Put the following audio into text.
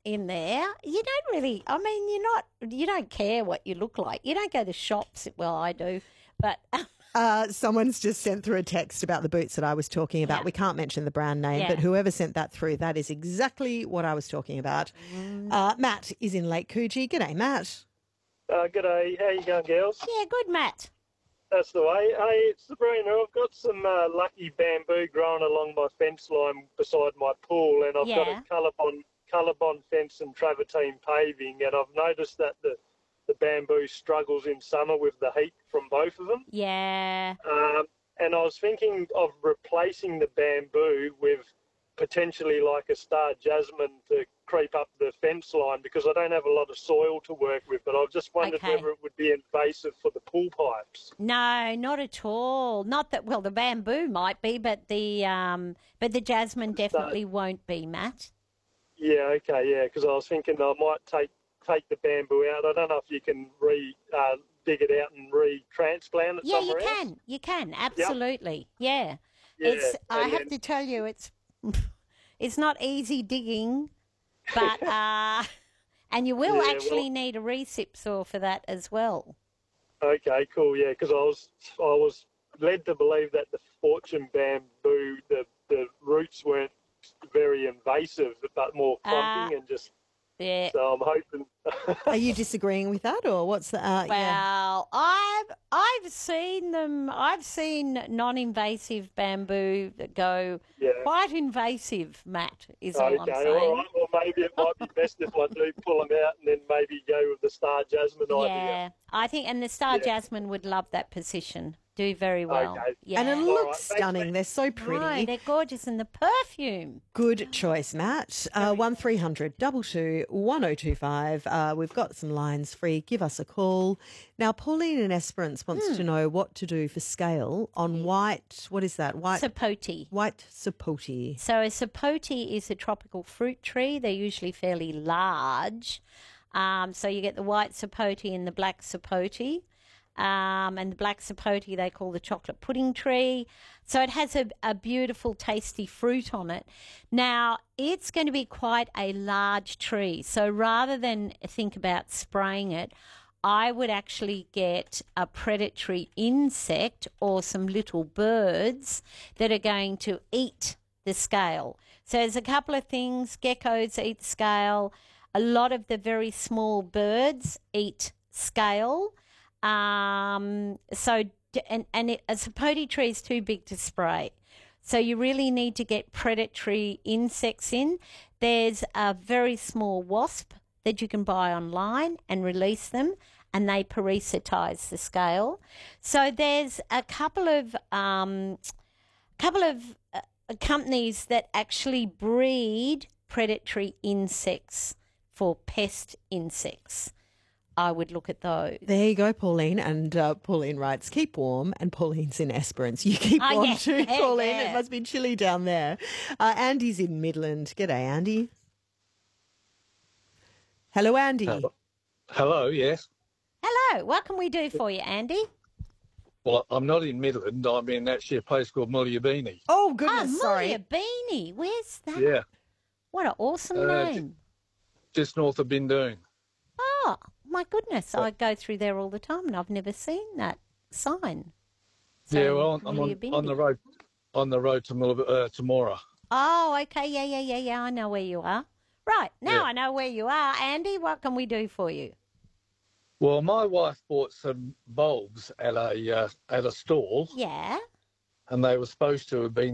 in there, you don't really, I mean, you don't care what you look like. You don't go to shops. Well, I do, but Someone's just sent through a text about the boots that I was talking about. Yeah. We can't mention the brand name, Yeah. but whoever sent that through, that is exactly what I was talking about. Matt is in Lake Coogee. G'day, Matt. G'day. How you going, girls? yeah, good, Matt. That's the way. Hey, it's Sabrina. I've got some lucky bamboo growing along my fence line beside my pool, and I've got Yeah. a Colorbond fence and travertine paving, and I've noticed that the bamboo struggles in summer with the heat from both of them. Yeah. And I was thinking of replacing the bamboo with potentially like a star jasmine to creep up the fence line because I don't have a lot of soil to work with, but I've just wondered Okay. whether it would be invasive for the pool pipes. No, not at all. Not that. Well, the bamboo might be, but the jasmine definitely won't be, Matt. Yeah, okay, yeah, because I was thinking I might take the bamboo out. I don't know if you can dig it out and retransplant it Yeah, somewhere else. you can, absolutely. Yeah. Yeah, I and have then- to tell you, it's not easy digging, but and you will Yeah, actually need a recip saw for that as well. Okay, cool, yeah, because I was led to believe that the fortune bamboo, the roots weren't very invasive, but more clumping and just. Yeah. So I'm hoping. Are you disagreeing with that, or what's the? Yeah. Well, I've seen them. I've seen non-invasive bamboo that go Yeah. quite invasive. Matt is all I'm Okay, saying. all right. Well, maybe it might be best if I do pull them out and then maybe go with the star jasmine idea. Yeah, I think, and the star Yeah. jasmine would love that position. Do very well. Okay. Yeah. And it All looks right, thanks, stunning. mate. They're so pretty. Right, they're gorgeous, and the perfume. Good choice, Matt. 1300 22 1025. We've got some lines free. Give us a call. Now, Pauline in Esperance wants to know what to do for scale on white. What is that? White Sapote. white sapote. So a sapote is a tropical fruit tree. They're usually fairly large. So you get the white sapote and the black sapote. And the black sapote they call the chocolate pudding tree. So it has a beautiful, tasty fruit on it. Now, it's going to be quite a large tree. So rather than think about spraying it, I would actually get a predatory insect or some little birds that are going to eat the scale. So there's a couple of things. Geckos eat scale. A lot of the very small birds eat scale. A sapote tree is too big to spray. So you really need to get predatory insects in. There's a very small wasp that you can buy online and release them, and they parasitize the scale. So there's a couple of companies that actually breed predatory insects for pest insects. I would look at those. There you go, Pauline. And Pauline writes, keep warm. And Pauline's in Esperance. You keep Oh, warm yeah, too, yeah, Pauline. yeah. It must be chilly down there. Andy's in Midland. G'day, Andy. Hello, Andy. Hello, yes. Hello, what can we do for you, Andy? Well, I'm not in Midland. I'm in actually a place called Mulliabini. Oh, goodness, sorry. Mulia Beanie. Where's that? Yeah, What an awesome Uh, name. just north of Bindoon. Oh, my goodness. I go through there all the time and I've never seen that sign. So, Yeah, well, I'm Mulia on the Bindi. road to Mora. Oh, okay. Yeah. I know where you are. Right. Now Yeah. I know where you are. Andy, what can we do for you? Well, my wife bought some bulbs at a stall, Yeah. and they were supposed to have been